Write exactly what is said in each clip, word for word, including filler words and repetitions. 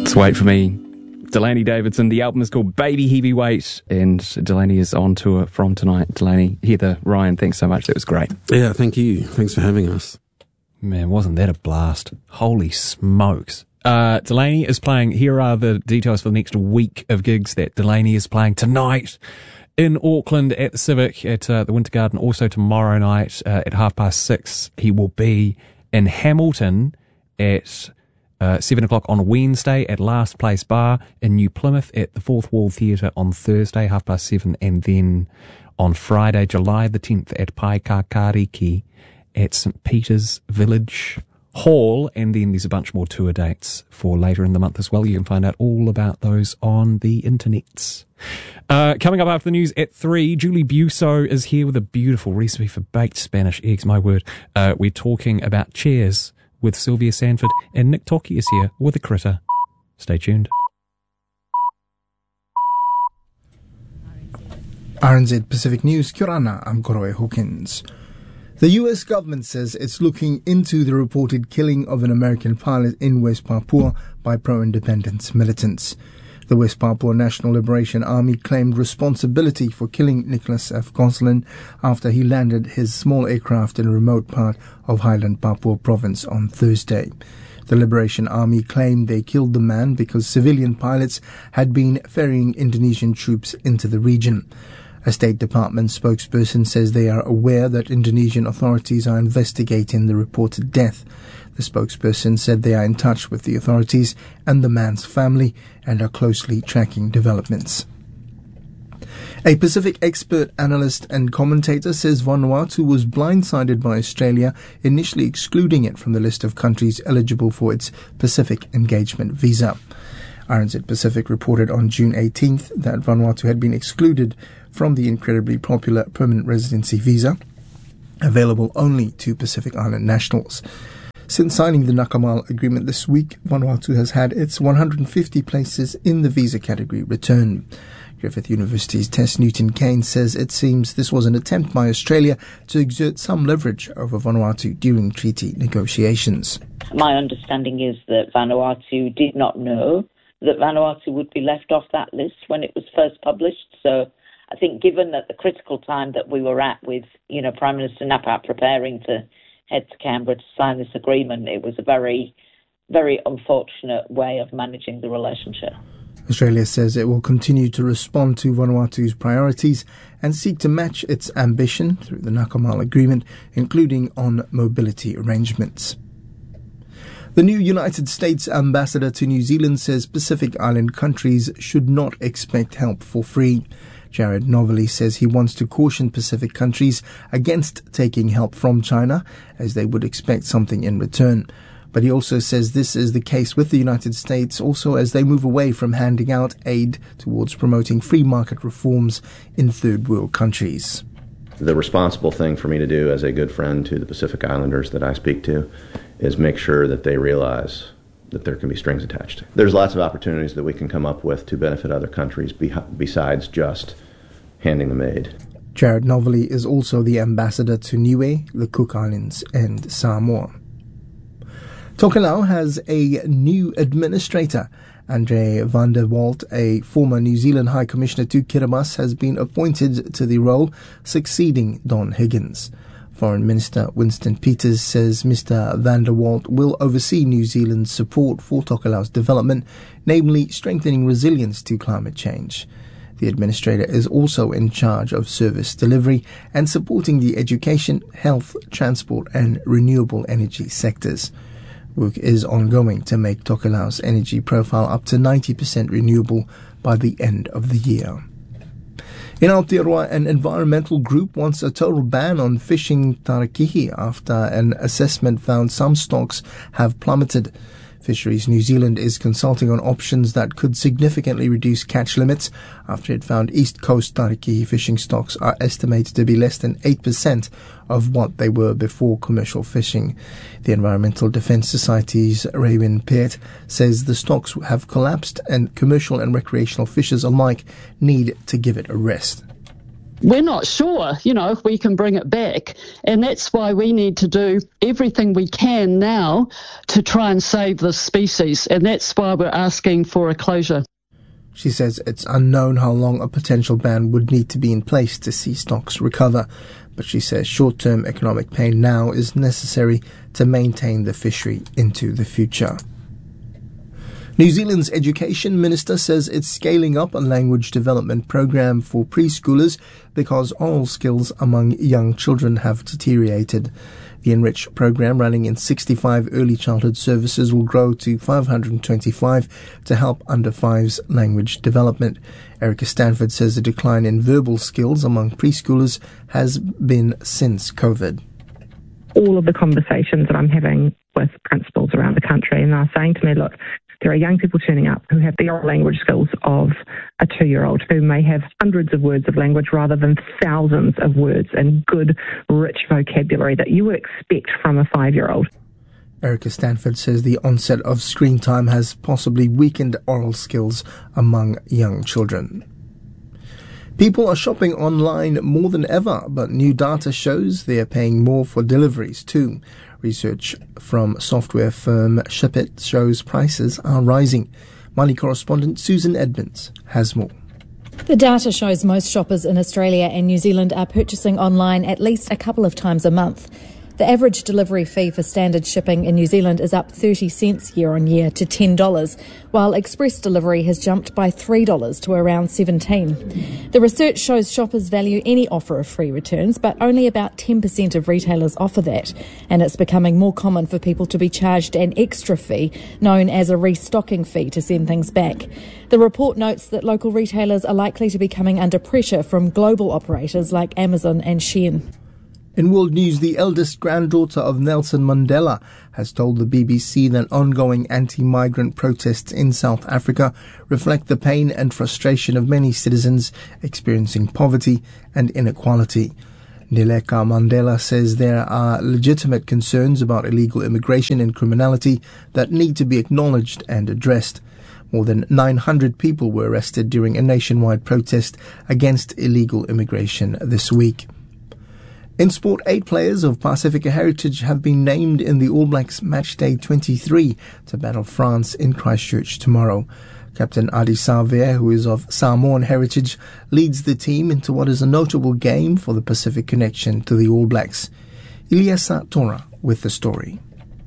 Just wait for me. Delaney Davidson. The album is called Baby Heavyweight, and Delaney is on tour from tonight. Delaney, Heather, Ryan, thanks so much. That was great. Yeah, thank you. Thanks for having us. Man, wasn't that a blast? Holy smokes. Uh, Delaney is playing. Here are the details for the next week of gigs that Delaney is playing tonight in Auckland at the Civic, at uh, the Winter Garden. Also tomorrow night uh, at half past six, he will be in Hamilton at Uh, seven o'clock on Wednesday at Last Place Bar, in New Plymouth at the Fourth Wall Theatre on Thursday, half past seven, and then on Friday, July the tenth at Paikakariki at St Peter's Village Hall, and then there's a bunch more tour dates for later in the month as well. You can find out all about those on the internets. Uh, coming up after the news at three, Julie Busso is here with a beautiful recipe for baked Spanish eggs, my word. Uh, we're talking about chairs with Sylvia Sanford, and Nick Toki is here with a critter. Stay tuned. R N Z Pacific News, Kia ora, I'm Koroe Hawkins. The U S government says it's looking into the reported killing of an American pilot in West Papua by pro-independence militants. The West Papua National Liberation Army claimed responsibility for killing Nicholas F. Gosselin after he landed his small aircraft in a remote part of Highland Papua province on Thursday. The Liberation Army claimed they killed the man because civilian pilots had been ferrying Indonesian troops into the region. A State Department spokesperson says they are aware that Indonesian authorities are investigating the reported death. The spokesperson said they are in touch with the authorities and the man's family and are closely tracking developments. A Pacific expert, analyst and commentator says Vanuatu was blindsided by Australia, initially excluding it from the list of countries eligible for its Pacific Engagement Visa. R N Z Pacific reported on June eighteenth that Vanuatu had been excluded from the incredibly popular permanent residency visa, available only to Pacific Island nationals. Since signing the Nakamal agreement this week, Vanuatu has had its one hundred fifty places in the visa category returned. Griffith University's Tess Newton-Kane says it seems this was an attempt by Australia to exert some leverage over Vanuatu during treaty negotiations. My understanding is that Vanuatu did not know that Vanuatu would be left off that list when it was first published. So I think given that the critical time that we were at with, you know, Prime Minister Napat preparing to head to Canberra to sign this agreement, it was a very, very unfortunate way of managing the relationship. Australia says it will continue to respond to Vanuatu's priorities and seek to match its ambition through the Nakamal agreement, including on mobility arrangements. The new United States ambassador to New Zealand says Pacific Island countries should not expect help for free. Jared Novelli says he wants to caution Pacific countries against taking help from China, as they would expect something in return. But he also says this is the case with the United States, also as they move away from handing out aid towards promoting free market reforms in third world countries. The responsible thing for me to do as a good friend to the Pacific Islanders that I speak to is make sure that they realize that there can be strings attached. There's lots of opportunities that we can come up with to benefit other countries be- besides just handing them aid. Jared Novelli is also the ambassador to Niue, the Cook Islands and Samoa. Tokelau has a new administrator. Andre van der Walt, a former New Zealand High Commissioner to Kiribati, has been appointed to the role, succeeding Don Higgins. Foreign Minister Winston Peters says Mister van der Walt will oversee New Zealand's support for Tokelau's development, namely strengthening resilience to climate change. The administrator is also in charge of service delivery and supporting the education, health, transport and renewable energy sectors. Work is ongoing to make Tokelau's energy profile up to ninety percent renewable by the end of the year. In Aotearoa, an environmental group wants a total ban on fishing tarakihi after an assessment found some stocks have plummeted. Fisheries New Zealand is consulting on options that could significantly reduce catch limits after it found East Coast tarakihi fishing stocks are estimated to be less than eight percent of what they were before commercial fishing. The Environmental Defence Society's Raywin Peart says the stocks have collapsed and commercial and recreational fishers alike need to give it a rest. we're not sure, you know, if we can bring it back. And that's why we need to do everything we can now to try and save this species. And that's why we're asking for a closure. She says it's unknown how long a potential ban would need to be in place to see stocks recover. But she says short-term economic pain now is necessary to maintain the fishery into the future. New Zealand's Education Minister says it's scaling up a language development program for preschoolers because oral skills among young children have deteriorated. The Enrich program, running in sixty-five early childhood services, will grow to five hundred twenty-five to help under fives language development. Erica Stanford says the decline in verbal skills among preschoolers has been since COVID. All of the conversations that I'm having with principals around the country, and they're saying to me, look, there are young people turning up who have the oral language skills of a two-year-old who may have hundreds of words of language rather than thousands of words and good, rich vocabulary that you would expect from a five-year-old. Erica Stanford says the onset of screen time has possibly weakened oral skills among young children. People are shopping online more than ever, but new data shows they are paying more for deliveries too. Research from software firm Shipit shows prices are rising. Mali correspondent Susan Edmonds has more. The data shows most shoppers in Australia and New Zealand are purchasing online at least a couple of times a month. The average delivery fee for standard shipping in New Zealand is up thirty cents year on year to ten dollars, while express delivery has jumped by three dollars to around seventeen dollars. The research shows shoppers value any offer of free returns, but only about ten percent of retailers offer that, and it's becoming more common for people to be charged an extra fee, known as a restocking fee, to send things back. The report notes that local retailers are likely to be coming under pressure from global operators like Amazon and Shein. In world news, the eldest granddaughter of Nelson Mandela has told the B B C that ongoing anti-migrant protests in South Africa reflect the pain and frustration of many citizens experiencing poverty and inequality. Nileka Mandela says there are legitimate concerns about illegal immigration and criminality that need to be acknowledged and addressed. More than nine hundred people were arrested during a nationwide protest against illegal immigration this week. In sport, eight players of Pacifica heritage have been named in the All Blacks Matchday twenty-three to battle France in Christchurch tomorrow. Captain Adi Savea, who is of Samoan heritage, leads the team into what is a notable game for the Pacific connection to the All Blacks. Ilyasa Tora with the story.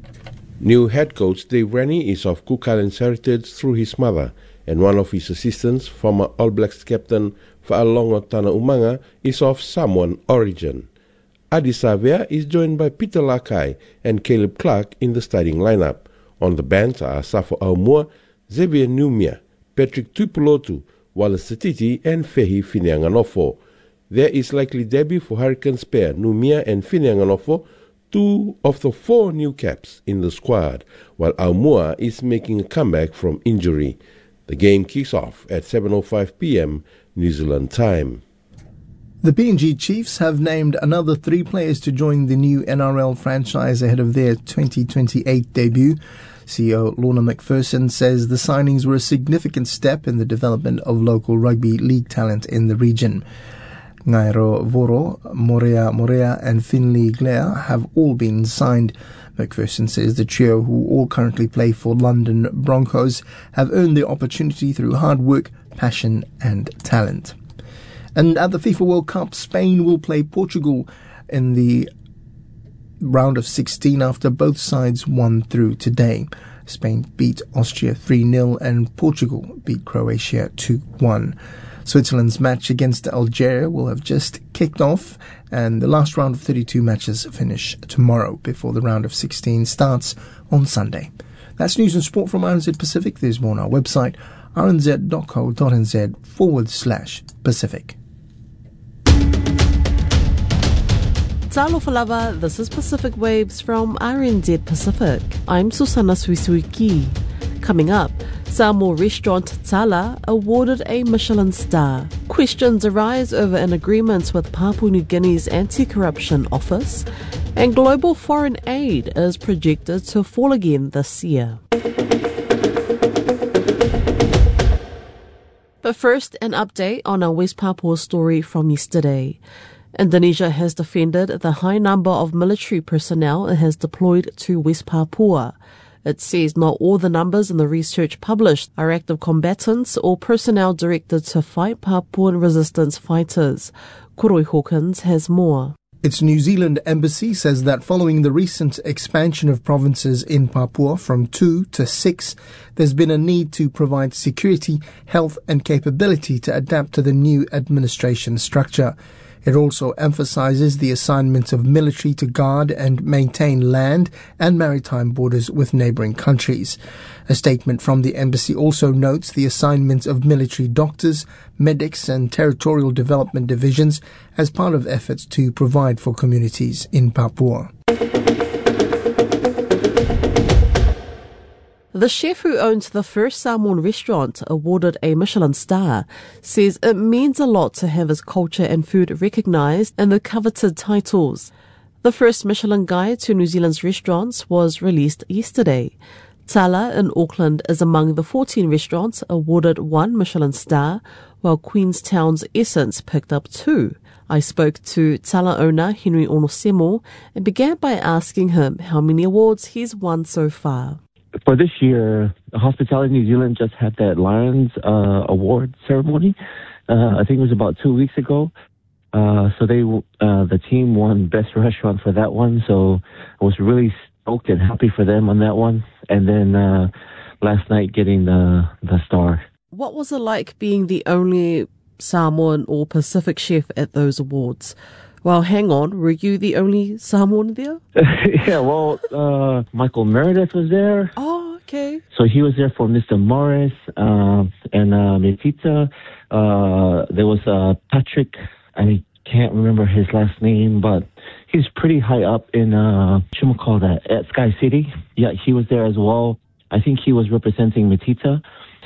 New head coach Dave Rennie is of Cook Islands heritage through his mother, and one of his assistants, former All Blacks captain Fa'alongo Tana Umanga, is of Samoan origin. Adi Savea is joined by Peter Lakai and Caleb Clark in the starting lineup. On the bench are Safo Aumua, Xavier Numia, Patrick Tuipulotu, Wallace Satiti and Fehi Finianganofo. There is likely debut for Hurricanes pair Numia and Finianganofo, two of the four new caps in the squad, while Aumua is making a comeback from injury. The game kicks off at seven oh five p.m. New Zealand time. The P N G Chiefs have named another three players to join the new N R L franchise ahead of their twenty twenty-eight debut. C E O Lorna McPherson says the signings were a significant step in the development of local rugby league talent in the region. Ngairo Voro, Morea Morea and Finley Glare have all been signed. McPherson says the trio, who all currently play for London Broncos, have earned the opportunity through hard work, passion and talent. And at the FIFA World Cup, Spain will play Portugal in the round of sixteen after both sides won through today. Spain beat Austria three nil and Portugal beat Croatia two one. Switzerland's match against Algeria will have just kicked off, and the last round of thirty-two matches finish tomorrow before the round of sixteen starts on Sunday. That's news and sport from R N Z Pacific. There's more on our website, rnz.co.nz forward slash Pacific. Talofa lava, this is Pacific Waves from R N Z Pacific. I'm Susana Suisuiki. Coming up, Samoa restaurant Tala awarded a Michelin star. Questions arise over an agreement with Papua New Guinea's Anti-Corruption Office, and global foreign aid is projected to fall again this year. But first, an update on our West Papua story from yesterday. Indonesia has defended the high number of military personnel it has deployed to West Papua. It says not all the numbers in the research published are active combatants or personnel directed to fight Papuan resistance fighters. Koroi Hawkins has more. Its New Zealand embassy says that following the recent expansion of provinces in Papua from two to six, there's been a need to provide security, health and capability to adapt to the new administration structure. It also emphasizes the assignment of military to guard and maintain land and maritime borders with neighboring countries. A statement from the embassy also notes the assignment of military doctors, medics and territorial development divisions as part of efforts to provide for communities in Papua. The chef who owns the first Samoan restaurant awarded a Michelin star says it means a lot to have his culture and food recognised in the coveted titles. The first Michelin Guide to New Zealand's restaurants was released yesterday. Tala in Auckland is among the fourteen restaurants awarded one Michelin star, while Queenstown's Essence picked up two. I spoke to Tala owner Henry Onosemo and began by asking him how many awards he's won so far. For this year, Hospitality New Zealand just had that Lions uh, Award ceremony. Uh, I think it was about two weeks ago. Uh, so they, uh, the team won Best Restaurant for that one. So I was really stoked and happy for them on that one. And then uh, last night getting the the star. What was it like being the only Samoan or Pacific chef at those awards? Well, hang on, were you the only Samoan there? yeah, well, uh, Michael Meredith was there. Oh, okay. So he was there for Mister Morris uh, and uh, Metita. Uh, there was uh, Patrick, I can't remember his last name, but he's pretty high up in, uh, what call that, at Sky City. Yeah, he was there as well. I think he was representing Metita.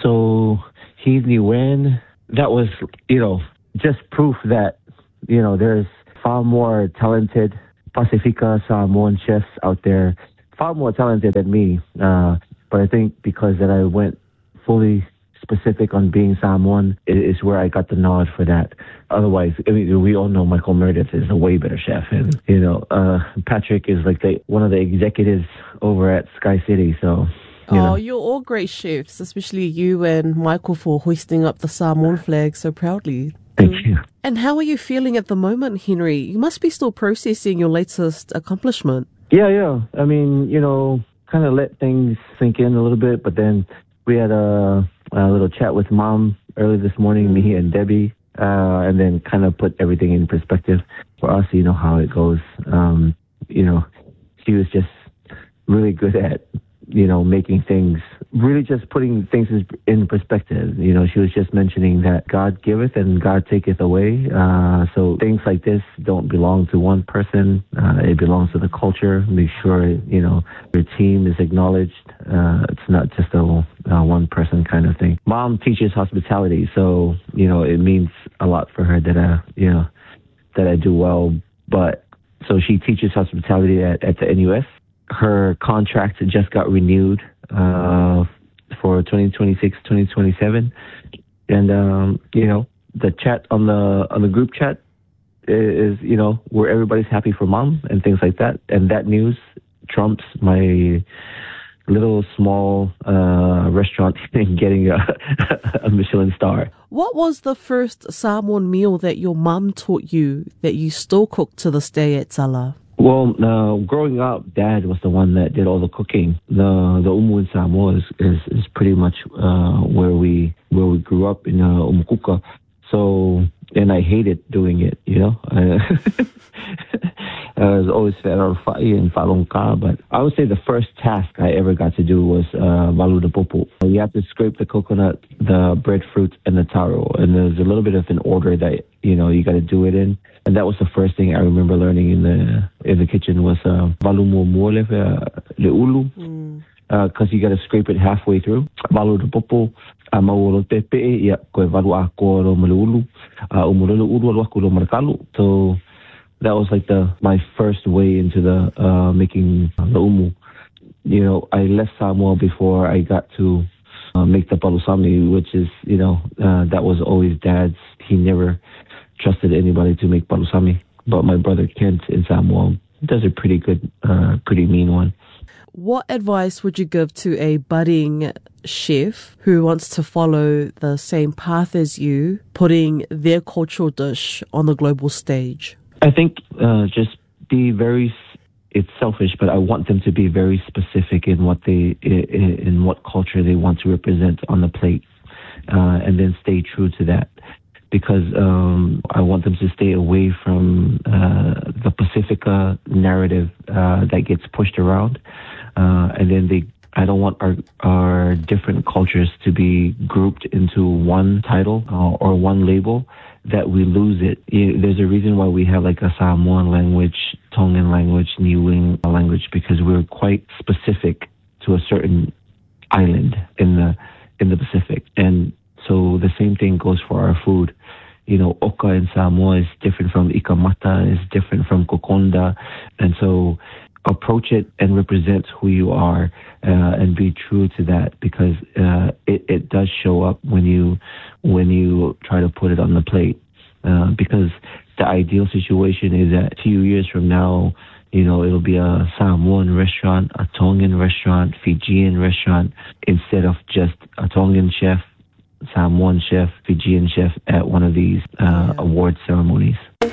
So he knew when. That was, you know, just proof that, you know, there's far more talented Pacifica Samoan chefs out there, far more talented than me. Uh, but I think because that I went fully specific on being Samoan is where I got the nod for that. Otherwise, I mean, we all know Michael Meredith is a way better chef, and you know, uh, Patrick is like the, one of the executives over at Sky City. So. You oh, know. You're all great chefs, especially you and Michael for hoisting up the Samoan flag so proudly. Thank you. And how are you feeling at the moment, Henry? You must be still processing your latest accomplishment. Yeah, yeah. I mean, you know, kind of let things sink in a little bit, but then we had a, a little chat with Mom early this morning, me and Debbie, uh, and then kind of put everything in perspective for us, you know, how it goes. Um, you know, she was just really good at, you know, making things, really just putting things in perspective. You know, she was just mentioning that God giveth and God taketh away. Uh, so things like this don't belong to one person. Uh, it belongs to the culture. Make sure, you know, your team is acknowledged. Uh, it's not just a uh, one person kind of thing. Mom teaches hospitality. So, you know, it means a lot for her that I, you know, that I do well. But so she teaches hospitality at, at the N U S. Her contract just got renewed uh, for twenty twenty-six, twenty twenty-seven, and um, you know, the chat on the on the group chat is, you know, where everybody's happy for Mom and things like that, and that news trumps my little small uh, restaurant getting a, a Michelin star. What was the first Samoan meal that your mum taught you that you still cook to this day at Tala? Well, uh, growing up, Dad was the one that did all the cooking. The the umu in Samoa is, is, is pretty much uh, where we where we grew up in uh, Umukuka. So, and I hated doing it, you know. I was always fed on fire and falongka, but I would say the first task I ever got to do was uh, valu de popo. You have to scrape the coconut, the breadfruit, and the taro, and there's a little bit of an order that, you know, you got to do it in. And that was the first thing I remember learning in the in the kitchen was uh, valu mo mole le ulu, because you got to scrape it halfway through. Valu de popo. So that was like the my first way into the uh, making the umu. You know, I left Samoa before I got to uh, make the palusami, which is, you know, uh, that was always Dad's. He never trusted anybody to make palusami. But my brother Kent in Samoa does a pretty good, uh, pretty mean one. What advice would you give to a budding chef who wants to follow the same path as you, putting their cultural dish on the global stage? I think uh, just be very, it's selfish, but I want them to be very specific in what they, in, in what culture they want to represent on the plate, uh, and then stay true to that. Because um, I want them to stay away from uh, the Pacifica narrative uh, that gets pushed around. Uh, and then they, I don't want our, our different cultures to be grouped into one title uh, or one label that we lose it. There's a reason why we have like a Samoan language, Tongan language, Niuean language, because we're quite specific to a certain island in the in the Pacific. And so the same thing goes for our food. You know, oka in Samoa is different from ikamata, is different from kokonda. And so approach it and represent who you are uh, and be true to that, because uh, it, it does show up when you when you try to put it on the plate. Uh, because the ideal situation is that a few years from now, you know, it'll be a Samoan restaurant, a Tongan restaurant, Fijian restaurant, instead of just a Tongan chef, Samoan chef, Fijian chef at one of these uh, yeah. award ceremonies.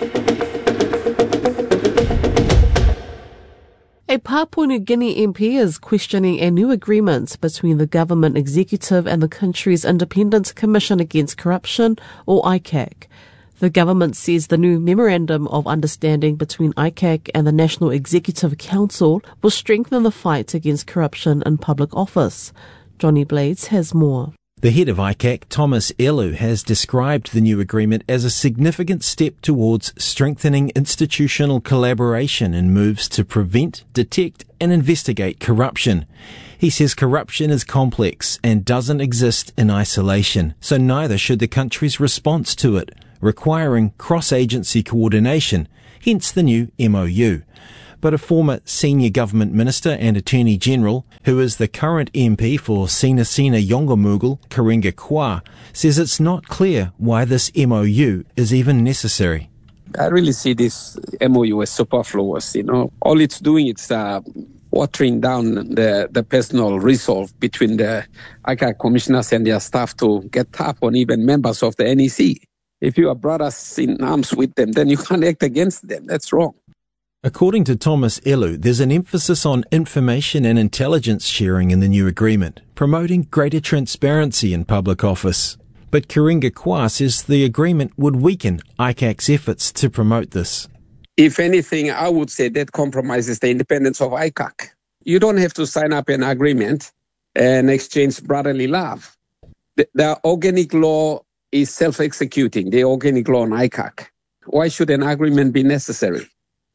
A Papua New Guinea M P is questioning a new agreement between the government executive and the country's Independent Commission Against Corruption, or I C A C. The government says the new Memorandum of Understanding between I C A C and the National Executive Council will strengthen the fight against corruption in public office. Johnny Blades has more. The head of I C A C, Thomas Elu, has described the new agreement as a significant step towards strengthening institutional collaboration in moves to prevent, detect and investigate corruption. He says corruption is complex and doesn't exist in isolation, so neither should the country's response to it, requiring cross-agency coordination, hence the new M O U. But a former senior government minister and attorney general, who is the current M P for Sina Sina Yongomugul, Karinga Kwa, says it's not clear why this M O U is even necessary. I really see this M O U as superfluous. You know, all it's doing is uh, watering down the, the personal resolve between the I C A C commissioners and their staff to get tough on even members of the N E C. If you are brothers in arms with them, then you can't act against them. That's wrong. According to Thomas Elu, there's an emphasis on information and intelligence sharing in the new agreement, promoting greater transparency in public office. But Karinga Kwa says the agreement would weaken I C A C's efforts to promote this. If anything, I would say that compromises the independence of I C A C. You don't have to sign up an agreement and exchange brotherly love. The, the organic law is self-executing, the organic law on I C A C. Why should an agreement be necessary?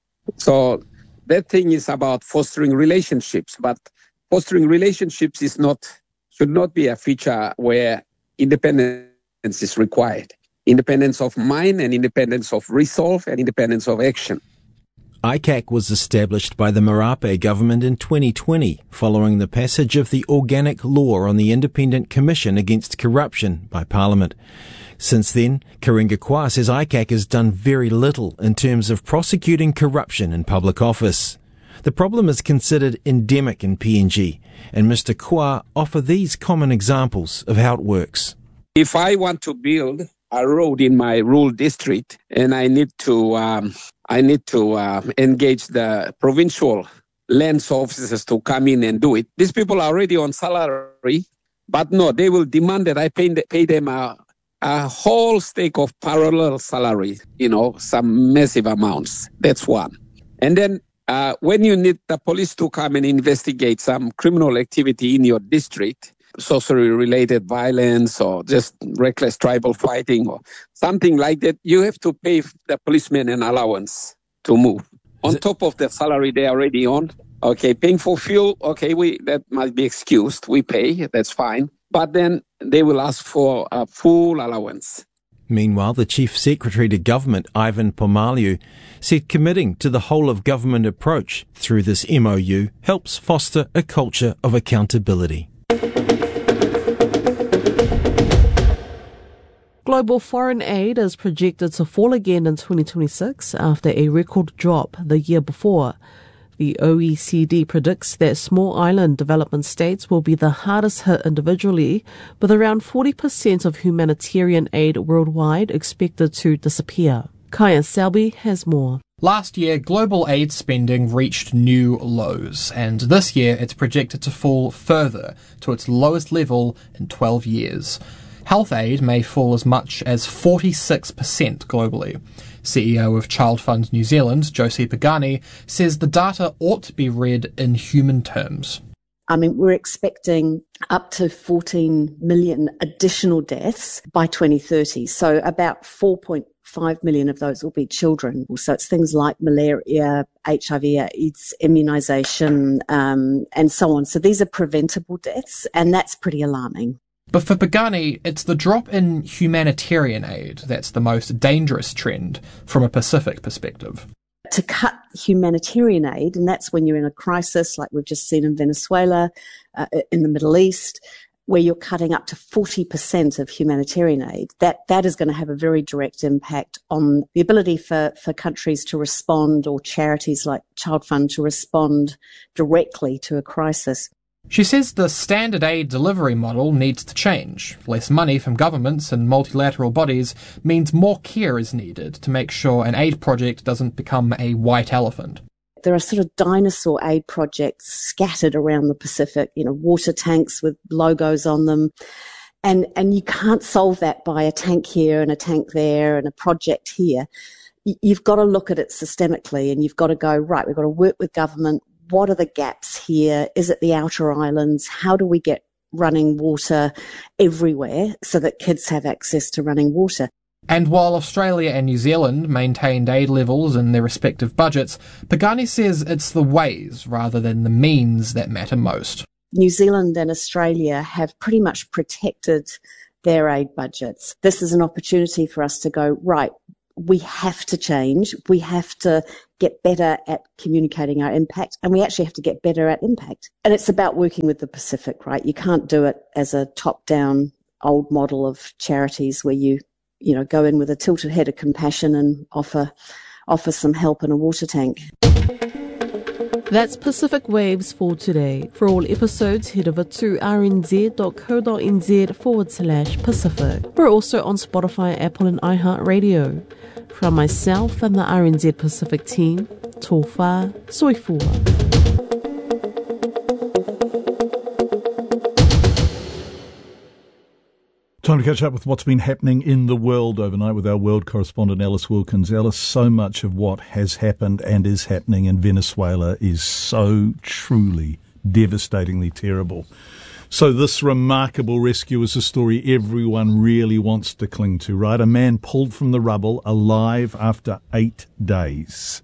So that thing is about fostering relationships, but fostering relationships is not should not be a feature where independence is required. Independence of mind and independence of resolve and independence of action. I C A C was established by the Marape government in twenty twenty, following the passage of the Organic Law on the Independent Commission Against Corruption by Parliament. Since then, Karinga Kwa says I C A C has done very little in terms of prosecuting corruption in public office. The problem is considered endemic in P N G, and Mister Kwa offer these common examples of how it works. If I want to build a road in my rural district and I need to um, I need to uh, engage the provincial lands officers to come in and do it, these people are already on salary, but no, they will demand that I pay, pay them a a whole stake of parallel salary, you know, some massive amounts. That's one. And then uh, when you need the police to come and investigate some criminal activity in your district, sorcery-related violence or just reckless tribal fighting or something like that, you have to pay the policemen an allowance to move. On top of the salary they are already on, okay, paying for fuel, okay, we that might be excused. We pay, that's fine. But then they will ask for a full allowance. Meanwhile, the Chief Secretary to Government, Ivan Pomaliu, said committing to the whole-of-government approach through this M O U helps foster a culture of accountability. Global foreign aid is projected to fall again in twenty twenty-six after a record drop the year before. The O E C D predicts that small island development states will be the hardest hit individually, with around forty percent of humanitarian aid worldwide expected to disappear. Kaya Selby has more. Last year, global aid spending reached new lows, and this year it's projected to fall further to its lowest level in twelve years. Health aid may fall as much as forty-six percent globally. C E O of Child Fund New Zealand, Josie Pagani, says the data ought to be read in human terms. I mean, we're expecting up to fourteen million additional deaths by twenty thirty. So about four point five million of those will be children. So it's things like malaria, H I V AIDS, immunisation, um, and so on. So these are preventable deaths, and that's pretty alarming. But for Pagani, it's the drop in humanitarian aid that's the most dangerous trend from a Pacific perspective. To cut humanitarian aid, and that's when you're in a crisis like we've just seen in Venezuela, uh, in the Middle East, where you're cutting up to forty percent of humanitarian aid, that, that is going to have a very direct impact on the ability for, for countries to respond, or charities like Child Fund to respond directly to a crisis. She says the standard aid delivery model needs to change. Less money from governments and multilateral bodies means more care is needed to make sure an aid project doesn't become a white elephant. There are sort of dinosaur aid projects scattered around the Pacific, you know, water tanks with logos on them. And, and you can't solve that by a tank here and a tank there and a project here. You've got to look at it systemically, and you've got to go, right, we've got to work with government. What are the gaps here? Is it the outer islands? How do we get running water everywhere so that kids have access to running water? And while Australia and New Zealand maintained aid levels in their respective budgets, Pagani says it's the ways rather than the means that matter most. New Zealand and Australia have pretty much protected their aid budgets. This is an opportunity for us to go, right, we have to change. We have to get better at communicating our impact, and we actually have to get better at impact. And it's about working with the Pacific, right? You can't do it as a top-down old model of charities where you, you know, go in with a tilted head of compassion and offer, offer some help in a water tank. That's Pacific Waves for today. For all episodes, head over to rnz.co.nz forward slash Pacific. We're also on Spotify, Apple and iHeartRadio. From myself and the R N Z Pacific team, tō whā, soifua. Time to catch up with what's been happening in the world overnight with our world correspondent Alice Wilkins. Alice, so much of what has happened and is happening in Venezuela is so truly, devastatingly terrible. So this remarkable rescue is a story everyone really wants to cling to, right? A man pulled from the rubble alive after eight days.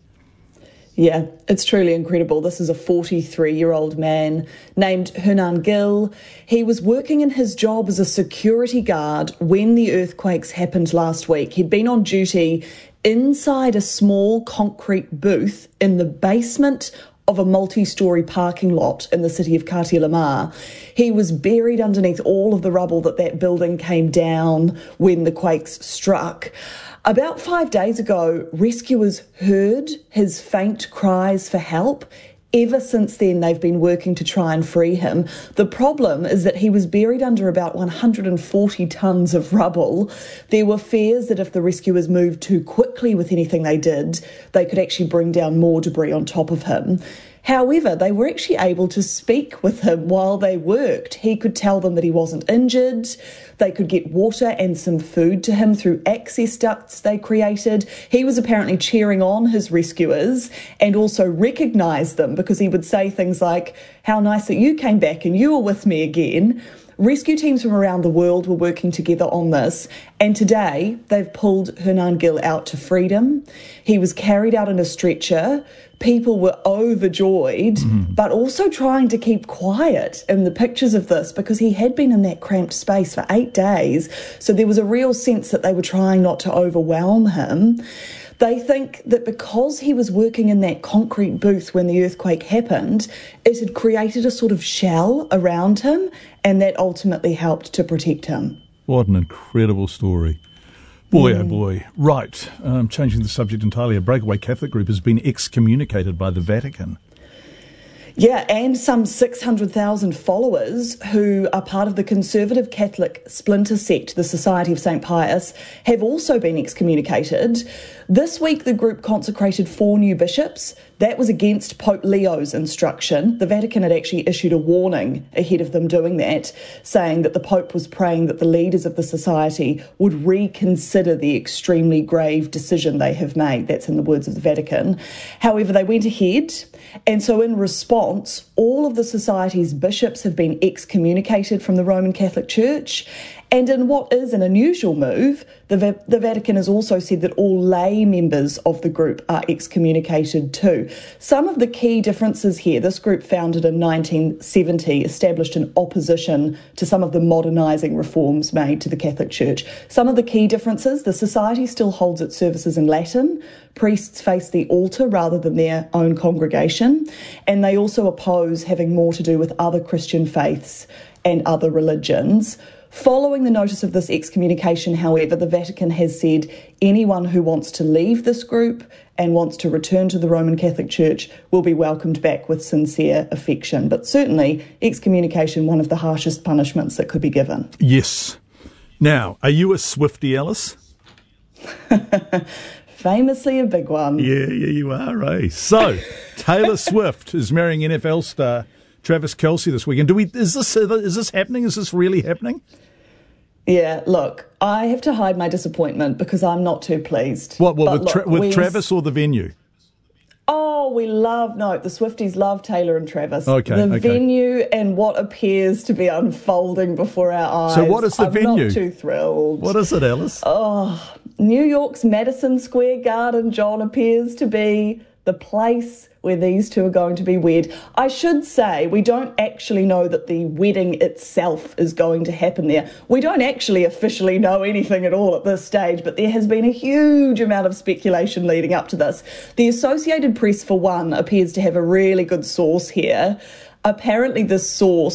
Yeah, it's truly incredible. This is a forty-three-year-old man named Hernan Gil. He was working in his job as a security guard when the earthquakes happened last week. He'd been on duty inside a small concrete booth in the basement of a multi-storey parking lot in the city of Katia Lamar. He was buried underneath all of the rubble that that building came down when the quakes struck. About five days ago, rescuers heard his faint cries for help. Ever since then, they've been working to try and free him. The problem is that he was buried under about one hundred forty tonnes of rubble. There were fears that if the rescuers moved too quickly with anything they did, they could actually bring down more debris on top of him. However, they were actually able to speak with him while they worked. He could tell them that he wasn't injured. They could get water and some food to him through access ducts they created. He was apparently cheering on his rescuers and also recognised them because he would say things like, "How nice that you came back and you were with me again." Rescue teams from around the world were working together on this, and today they've pulled Hernan Gil out to freedom. He was carried out in a stretcher. People were overjoyed, mm-hmm. but also trying to keep quiet in the pictures of this because he had been in that cramped space for eight days. So there was a real sense that they were trying not to overwhelm him. They think that because he was working in that concrete booth when the earthquake happened, it had created a sort of shell around him, and that ultimately helped to protect him. What an incredible story. Boy, mm. oh boy. Right. Um, changing the subject entirely, a breakaway Catholic group has been excommunicated by the Vatican. Yeah, and some six hundred thousand followers who are part of the conservative Catholic splinter sect, the Society of Saint Pius, have also been excommunicated. This week, the group consecrated four new bishops. That was against Pope Leo's instruction. The Vatican had actually issued a warning ahead of them doing that, saying that the Pope was praying that the leaders of the society would reconsider the extremely grave decision they have made. That's in the words of the Vatican. However, they went ahead, and so in response, all of the society's bishops have been excommunicated from the Roman Catholic Church. And in what is an unusual move, the, Va- the Vatican has also said that all lay members of the group are excommunicated too. Some of the key differences here, this group, founded in nineteen seventy, established in opposition to some of the modernising reforms made to the Catholic Church. Some of the key differences, the society still holds its services in Latin. Priests face the altar rather than their own congregation. And they also oppose having more to do with other Christian faiths and other religions. Following the notice of this excommunication, however, the Vatican has said anyone who wants to leave this group and wants to return to the Roman Catholic Church will be welcomed back with sincere affection. But certainly, excommunication, one of the harshest punishments that could be given. Yes. Now, are you a Swiftie, Alice? Famously a big one. Yeah, yeah, you are, eh? So, Taylor Swift is marrying N F L star Travis Kelce this weekend. Do we? Is this is this happening? Is this really happening? Yeah, look, I have to hide my disappointment because I'm not too pleased. What, what but with, tra- look, with Travis or the venue? Oh, we love, no, the Swifties love Taylor and Travis. Okay, The okay. venue and what appears to be unfolding before our eyes. So what is the I'm venue? not too thrilled. What is it, Alice? Oh, New York's Madison Square Garden, John, appears to be the place where these two are going to be wed. I should say we don't actually know that the wedding itself is going to happen there. We don't actually officially know anything at all at this stage, but there has been a huge amount of speculation leading up to this. The Associated Press, for one, appears to have a really good source here. Apparently this source